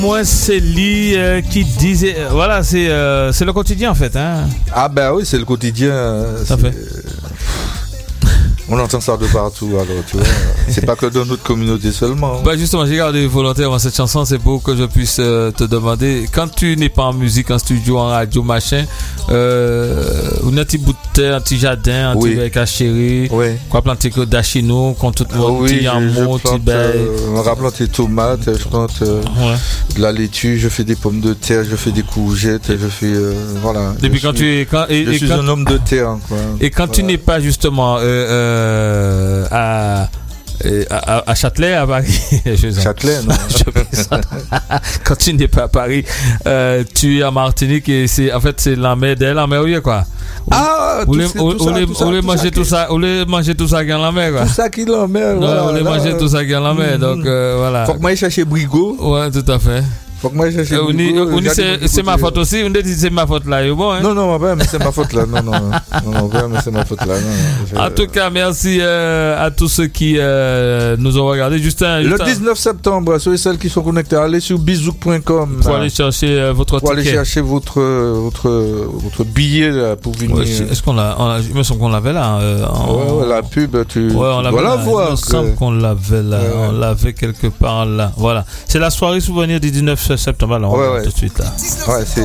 Moi, c'est lui qui disait. Voilà, c'est le quotidien en fait. Hein. Ah, ben oui, c'est le quotidien. Ça fait. On entend ça de partout, alors tu vois. C'est pas que dans notre communauté seulement. Bah justement, j'ai gardé volontairement cette chanson, c'est pour que je puisse te demander, quand tu n'es pas en musique, en studio, en radio, machin, un petit bout de terre, un petit jardin, un petit bec à chérir, quoi planter que d'achino, qu'on tout le monde, petit amour, petit bail. On va planter tomates, je plante de la laitue, je fais des pommes de terre, je fais des courgettes, je fais voilà. Depuis quand tu es je suis un homme de terre, quoi. Et quand tu n'es pas justement à Châtelet, à Paris. Châtelet, non. Quand tu n'es pas à Paris, tu es à Martinique et c'est en fait c'est la mer derrière la mer, oui quoi. Ah, vous voulez manger tout ça, vous voulez manger tout ça dans la mer quoi. Tout ça qui est dans la mer. Voilà, vous voulez manger tout ça dans la mer, donc voilà. Faut que moi chercher Brigo. Ouais, tout à fait. Faut que moi chercher Brigo. C'est ma faute aussi, on dit c'est ma faute là, bon. Hein? Non, mais c'est ma faute là. Non, mais c'est ma faute là. En tout cas, merci à tous ceux qui nous ont regardé. Le 19 septembre, ceux et celles qui sont connectés, allez sur bizouk.com pour aller chercher votre ticket. Pour aller chercher votre billet là, pour venir. Ouais, est-ce qu'on l'a, il me semble qu'on l'avait là. La pub, tu dois la voir. Il me semble qu'on l'avait là. On l'avait quelque part là. Voilà. C'est la soirée souvenir du 19 septembre. Alors, on va tout de suite là. Ouais, c'est